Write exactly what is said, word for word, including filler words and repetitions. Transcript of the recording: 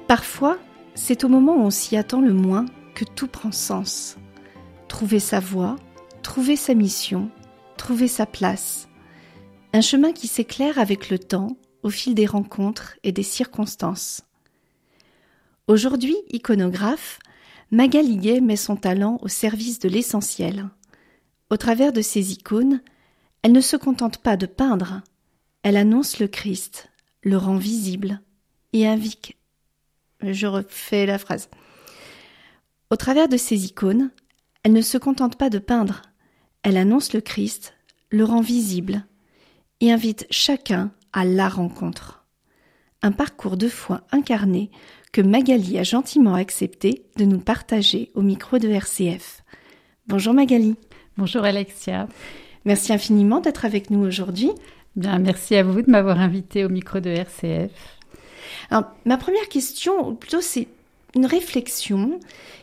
Parfois, c'est au moment où on s'y attend le moins que tout prend sens. Trouver sa voie, trouver sa mission, trouver sa place. Un chemin qui s'éclaire avec le temps, au fil des rencontres et des circonstances. Aujourd'hui, iconographe, Magali Gay met son talent au service de l'essentiel. Au travers de ses icônes, elle ne se contente pas de peindre, elle annonce le Christ, le rend visible et invite. Je refais la phrase. Au travers de ses icônes, elle ne se contente pas de peindre, elle annonce le Christ, le rend visible et invite chacun à la rencontre. Un parcours de foi incarné que Magali a gentiment accepté de nous partager au micro de R C F. Bonjour Magali. Bonjour Alexia. Merci infiniment d'être avec nous aujourd'hui. Bien, merci à vous de m'avoir invitée au micro de R C F. Alors, ma première question, ou plutôt c'est une réflexion